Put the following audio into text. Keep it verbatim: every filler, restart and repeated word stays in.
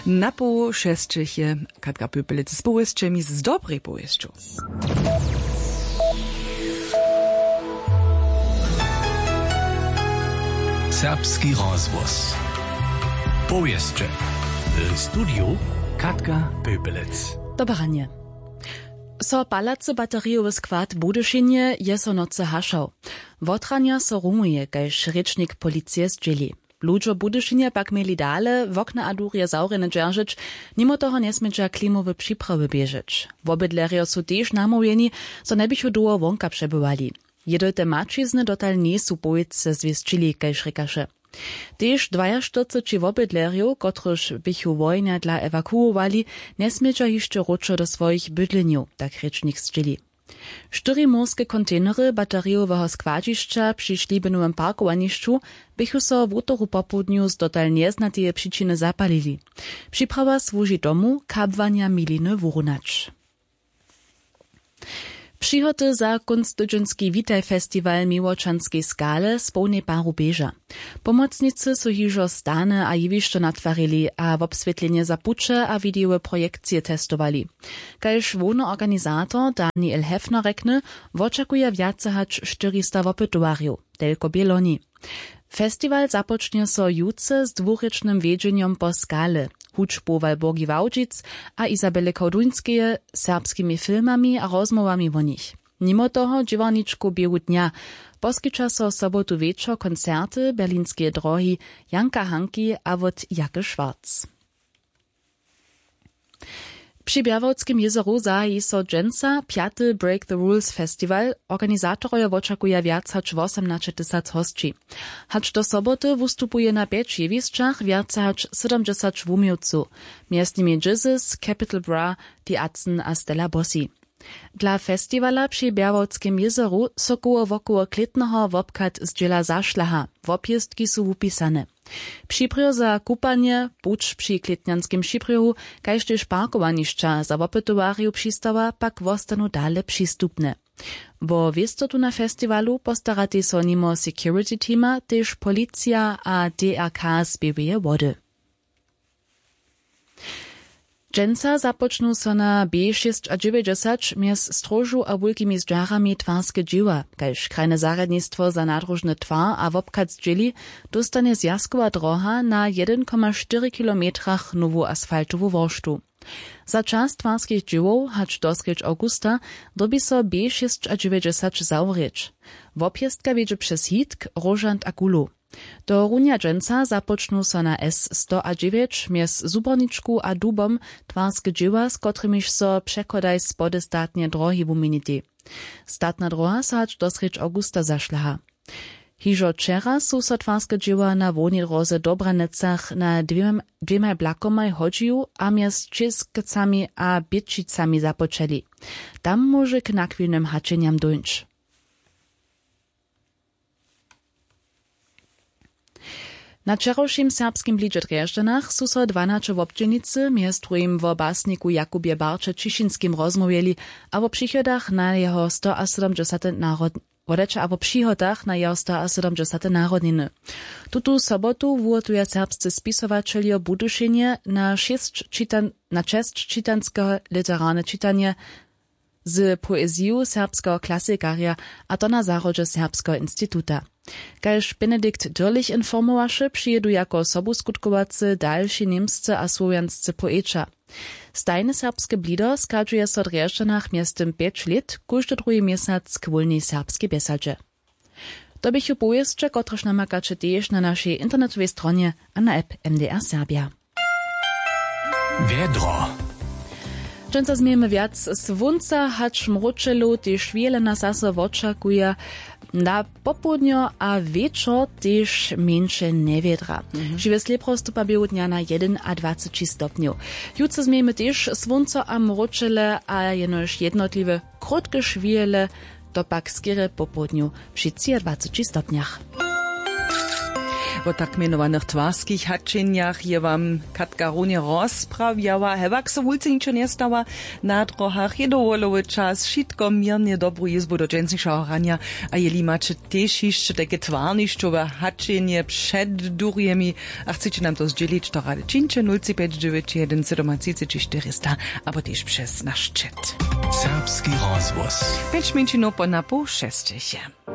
Na pół šestčich Katka Pöpelec z powieściami z dobrej powieścią. Serbski rozgłos. Powieście. W studiu Katka Pöpelec. Dobranie. So palace bateriowy skład Budyšinie je so noce hašał. Wotrania so rumuje, kajż rečnik policije zdźeli. Ludzie Budyšinie pak mieli dale w okna a durje zaurene dzierżyć, mimo toho nesmedža klimowe przyprawy bieżeć. Wobydlerio su też namówieni, so nebychu duo wonka przebywali. Jedojte mačizny dotal nie su powiece zwieszczyli, kajż rekaše. Tež dvajaštyridsať wobydlerjów, kotryż bychu wojna dla ewakuowali, nesmedža jeszcze ročo do swoich bydleniów, tak rečnik zdźeli. Čtyri morskie kontenery bateriowego składziszcza przy Šlibenowym parkowaniszczu bychu so w utoru popołudniu z dotal nieznateje przyczyny zapalili. Przyprawa służy domu kabwania miliny wurunacz. Przychody za kunstydźenski Witaj Festiwal Miłoczanskiej skale spełnie paru bieża. Pomocnicy su hižo stane a jewiszcze natwarili, a w obswietlenie zapucze a wideowe projekcje testowali. Kajż wójny organizator Daniel Hefner rekne, oczekuje więcej hać czterysta wopytowarjów, tylko bieloni. Festiwal zapocznie so juce z dwurycznym wiedzeniem po skale. Hučbu Walborgi Wałdzic a Izabele Kołduńskie serbskimi filmami a rozmowami o nich. Mimo toho dziewaniczku bieru dnia poskicza so sobotu wieczor koncerty berlinskie drogi Janka Hanki a wot Jake Schwarz. Przy Białowskim jezeru zahi so dżęca piaty Break the Rules Festival organizatoroje oczekuje wiac hacz osiemnaście tysięcy hostci. Hacz do soboty wystupuje na pięć jewiszczach wiac hacz siedemdziesiąt wumiewcu, między nimi Jesus, Capital Bra, Die Atzen a Stella Bossi. Dla festiwala przy Białowskim jezeru so koło wokoło klitnego wopkat z dziela zaszlaha, wopjestki su upisane. Przyprio za kupanie, pucz przy klitnianskim przypriu, kajż też parkowaniszcza za wopytowarju przystawa pak wostanu dale przystupne. Bo wiestotu na festiwalu postarati so nimo security teama, też policja a D R K zbieweje wody. Dżęca zapocznu so na B sześćdziesiąt między strożu a wulkimi zdżarami twarskie dzieła, kajż krajne zaradnictwo za nadróżny twar a wopkat zdźeli dostanie zjazkowa droga na jeden przecinek cztery kilometrach nowu asfaltowu worsztu. Za czas twarskich dziełów, hacz doskryć augusta, dobi so B sześćdziesiąt zaurycz. Wopjestka wiedzie przez Hitk, Rożant a Gulu. Do runia dżęca zapocznu so na S sto dziewięć między Zuborniczku a Dubom twarskie dzieła, z kotrymiž so przekodaj spody statnie drogi wuminiti. Statna droga so hacz doskryć augusta zašlaha. Hižo čera su so twarskie dzieła na wolnej drodze Dobranecach na dwiema, dwiema blakomaj hodžiju a między Českicami a Bietčicami započeli. Tam może k nakwilnym hačenjam dojść. Na čerošim serbskim blidže Drježdžanach su so dvanaće wobdźenicy między drugim wo basniku Jakubie Barče Čišinskim rozmówili, a wo przychodach na jeho sto sedemdziesiąt narod wodeče a wo przychodach na jeho sto sedemdziesiąt narodniny. Tutu sobotu wurtuje serbscy spisowačeljo Budyšinie na šest čitan, na čest čitanského literárne čitanie z poeziju serbskiego klasykarja a to na zarodže Serbskiego Instituta. Kajż Benedikt Dörlich informowaše, przyjedu jako sobu skutkowacy dalsi niemscy a słowianscy poeća. Stajne serbskie blido skadżuje so Drježdžanach miestem pięć lat, każdy drugi miesiąc k wolnej serbskiej besadże. To bychu powieście, kotreż namakacze też na naszej internetowej stronie a na app M D R Serbia. Wiedro. Dżęca zmiejemy wiac słonca, hacz mroczelu, też wiele nas zase oczekuje na popołudnio a wieczor też mniejsze niewiedra. Mm-hmm. Żywe sleprostu pa biegu dnia na jeden a dwadzieścia stopniów. Jutro zmiejemy też słonca a mroczele, a jenoż jednotliwe krótkie szwiele, to pak skiery popołudniu przy dwudziestu stopniach. O tak mianowanych twarskich haczeniach je wam Katka runie rozprawiała. Hewak so wulce niczego nie stała na trochach. Je dowolowy czas, wszystko miernie dobrą izbu do dżęsniejszego rania. A jeli macie też jeszcze takie twarniszczowe haczenie przed durjemi. A chcecie nam to zdzielić, to rady czyńcie nula pięć dziewięć jeden siedem trzy czterysta, albo też przez nasz chat. Serbski rozgłos. Pięć minut po na pół sześciecie.